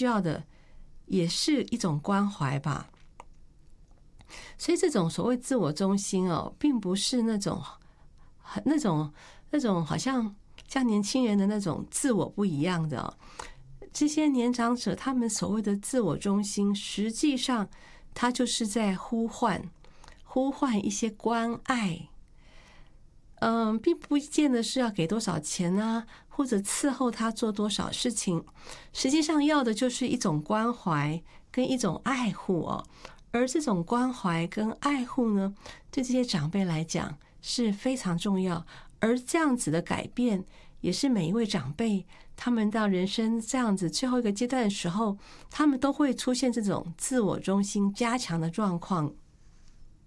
需要的也是一种关怀吧。所以这种所谓自我中心哦，并不是那种好像年轻人的那种自我不一样的哦。这些年长者他们所谓的自我中心，实际上他就是在呼唤一些关爱。并不见得是要给多少钱啊，或者伺候他做多少事情，实际上要的就是一种关怀跟一种爱护哦。而这种关怀跟爱护呢，对这些长辈来讲是非常重要。而这样子的改变，也是每一位长辈他们到人生这样子最后一个阶段的时候，他们都会出现这种自我中心加强的状况。